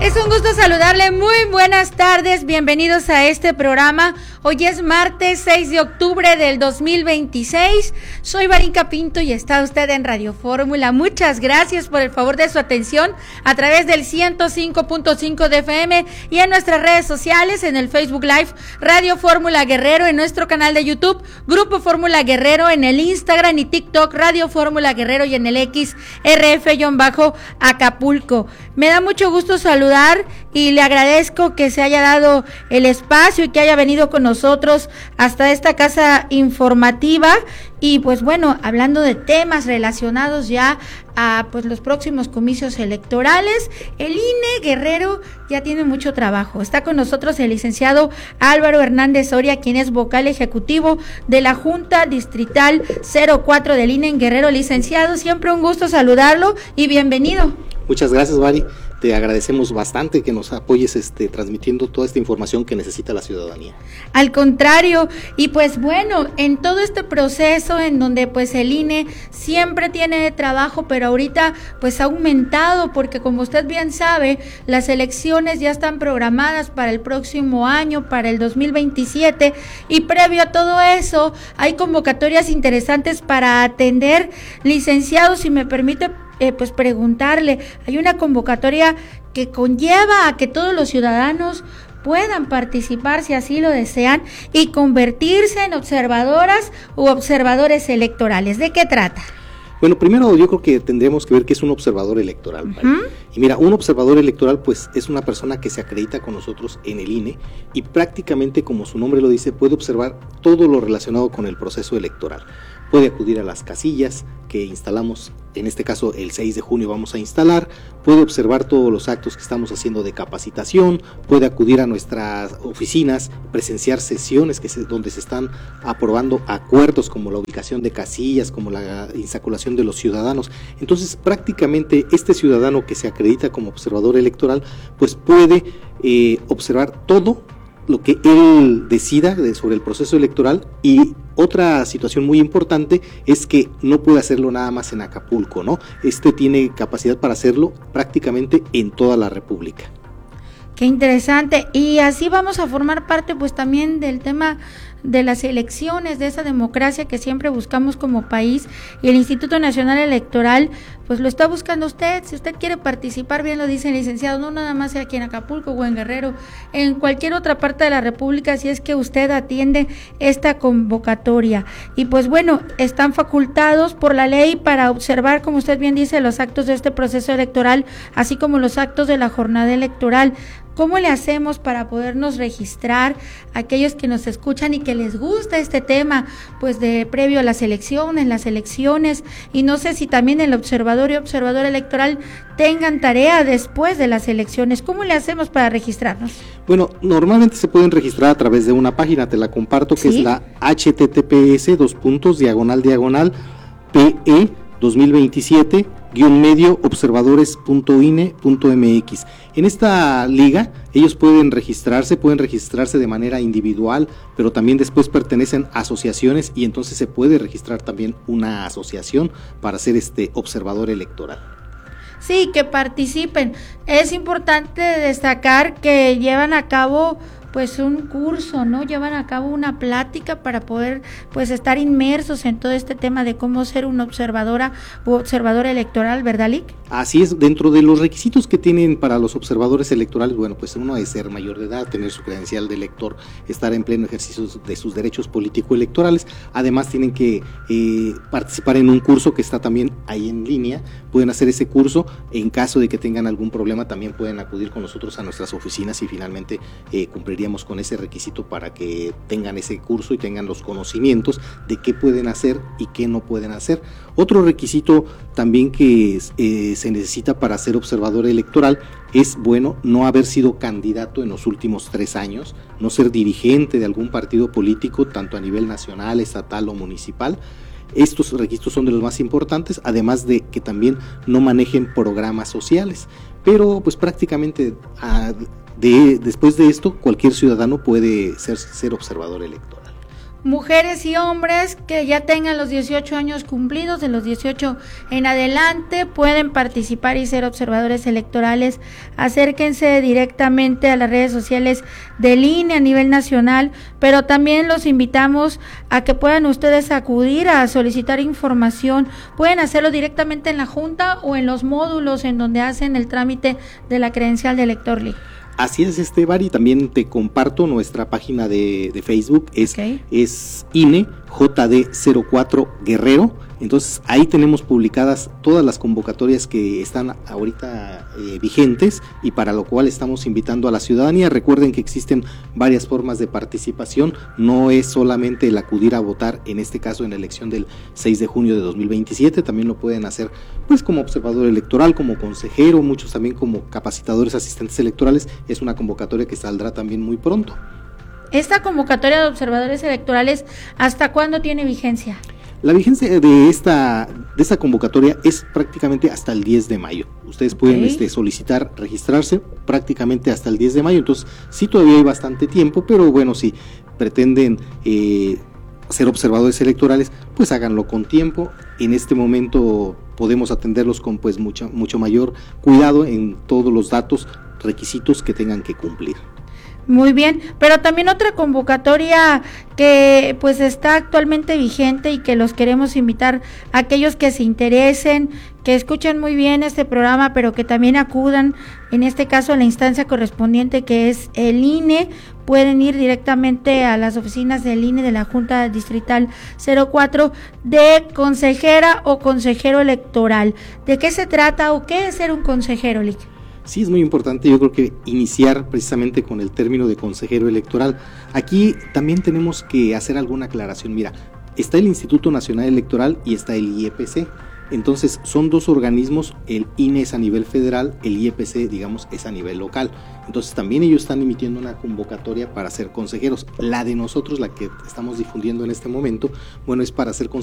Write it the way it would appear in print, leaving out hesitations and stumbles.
Es un gusto saludarle, muy buenas tardes, bienvenidos a este programa. Hoy es martes 6 de octubre del 2026, soy Varinka Pinto y está usted en Radio Fórmula. Muchas gracias por el favor de su atención a través del 105.5 de FM y en nuestras redes sociales, en el Facebook Live Radio Fórmula Guerrero, en nuestro canal de YouTube Grupo Fórmula Guerrero, en el Instagram y TikTok Radio Fórmula Guerrero y en el X RF-Acapulco. Me da mucho gusto saludar y le agradezco que se haya dado el espacio y que haya venido con nosotros hasta esta casa informativa y pues bueno, hablando de temas relacionados ya a pues los próximos comicios electorales. El INE Guerrero ya tiene mucho trabajo. Está con nosotros el licenciado Álvaro Hernández Soria, quien es vocal ejecutivo de la Junta Distrital 04 del INE en Guerrero. Licenciado, siempre un gusto saludarlo y bienvenido. Muchas gracias, Vari. Te agradecemos bastante que nos apoyes transmitiendo toda esta información que necesita la ciudadanía. Al contrario, y pues bueno, en todo este proceso en donde pues el INE siempre tiene trabajo, pero ahorita pues ha aumentado porque como usted bien sabe, las elecciones ya están programadas para el próximo año, para el 2027, y previo a todo eso hay convocatorias interesantes para atender. Licenciado, si me permite pues preguntarle, hay una convocatoria que conlleva a que todos los ciudadanos puedan participar si así lo desean y convertirse en observadoras u observadores electorales. ¿De qué trata? Bueno, primero yo creo que tendremos que ver qué es un observador electoral. ¿Vale? Y mira, un observador electoral pues es una persona que se acredita con nosotros en el INE y prácticamente, como su nombre lo dice, puede observar todo lo relacionado con el proceso electoral. Puede acudir a las casillas que instalamos, en este caso el 6 de junio vamos a instalar, puede observar todos los actos que estamos haciendo de capacitación, puede acudir a nuestras oficinas, presenciar sesiones donde se están aprobando acuerdos como la ubicación de casillas, como la insaculación de los ciudadanos. Entonces prácticamente este ciudadano que se acredita como observador electoral pues puede observar todo lo que él decida sobre el proceso electoral. Y otra situación muy importante es que no puede hacerlo nada más en Acapulco, ¿no? Tiene capacidad para hacerlo prácticamente en toda la República. Qué interesante, y así vamos a formar parte pues también del tema de las elecciones, de esa democracia que siempre buscamos como país, y el Instituto Nacional Electoral pues lo está buscando usted. Si usted quiere participar, bien lo dice el licenciado, no nada más aquí en Acapulco o en Guerrero, en cualquier otra parte de la República, si es que usted atiende esta convocatoria. Y pues bueno, están facultados por la ley para observar, como usted bien dice, los actos de este proceso electoral, así como los actos de la jornada electoral. ¿Cómo le hacemos para podernos registrar aquellos que nos escuchan y que les gusta este tema, pues de previo a las elecciones, y no sé si también el observador y observador electoral tengan tarea después de las elecciones? ¿Cómo le hacemos para registrarnos? Bueno, normalmente se pueden registrar a través de una página, te la comparto, que ¿sí? Es la https://pe 2027-observadores.ine.mx. En esta liga ellos pueden registrarse de manera individual, pero también después pertenecen a asociaciones y entonces se puede registrar también una asociación para ser observador electoral. Sí, que participen. Es importante destacar que llevan a cabo pues un curso, ¿no? Llevan a cabo una plática para poder pues estar inmersos en todo este tema de cómo ser una observadora u observador electoral, ¿verdad, Lic? Así es, dentro de los requisitos que tienen para los observadores electorales, bueno, pues uno es ser mayor de edad, tener su credencial de elector, estar en pleno ejercicio de sus derechos político-electorales. Además tienen que participar en un curso que está también ahí en línea, pueden hacer ese curso. En caso de que tengan algún problema también pueden acudir con nosotros a nuestras oficinas y finalmente cumpliríamos con ese requisito para que tengan ese curso y tengan los conocimientos de qué pueden hacer y qué no pueden hacer. Otro requisito también que se necesita para ser observador electoral es, bueno, no haber sido candidato en los últimos 3 años, no ser dirigente de algún partido político, tanto a nivel nacional, estatal o municipal. Estos requisitos son de los más importantes, además de que también no manejen programas sociales. Pero pues prácticamente después de esto cualquier ciudadano puede ser observador electoral. mujeres y hombres que ya tengan los 18 años cumplidos, de los 18 en adelante, pueden participar y ser observadores electorales. Acérquense directamente a las redes sociales del INE a nivel nacional, pero también los invitamos a que puedan ustedes acudir a solicitar información. Pueden hacerlo directamente en la Junta o en los módulos en donde hacen el trámite de la credencial de elector, Lee. Así es, Esteban, y también te comparto nuestra página de Facebook, es INE JD04 Guerrero. Entonces ahí tenemos publicadas todas las convocatorias que están ahorita vigentes, y para lo cual estamos invitando a la ciudadanía. Recuerden que existen varias formas de participación, no es solamente el acudir a votar, en este caso en la elección del 6 de junio de 2027, también lo pueden hacer pues como observador electoral, como consejero, muchos también como capacitadores asistentes electorales. Es una convocatoria que saldrá también muy pronto. ¿Esta convocatoria de observadores electorales hasta cuándo tiene vigencia? La vigencia de esta convocatoria es prácticamente hasta el 10 de mayo. Ustedes pueden solicitar registrarse prácticamente hasta el 10 de mayo, entonces sí todavía hay bastante tiempo, pero bueno, si pretenden ser observadores electorales, pues háganlo con tiempo. En este momento podemos atenderlos con pues mucho mayor cuidado en todos los datos, requisitos que tengan que cumplir. Muy bien, pero también otra convocatoria que pues está actualmente vigente y que los queremos invitar a aquellos que se interesen, que escuchen muy bien este programa, pero que también acudan, en este caso a la instancia correspondiente que es el INE. Pueden ir directamente a las oficinas del INE de la Junta Distrital 04 de consejera o consejero electoral. ¿De qué se trata o qué es ser un consejero, Lick? Sí, es muy importante, yo creo que iniciar precisamente con el término de consejero electoral. Aquí también tenemos que hacer alguna aclaración. Mira, está el Instituto Nacional Electoral y está el IEPC. Entonces son dos organismos, el INE es a nivel federal, el IEPC digamos es a nivel local. Entonces también ellos están emitiendo una convocatoria para ser consejeros. La de nosotros, la que estamos difundiendo en este momento, bueno, es para ser consejeros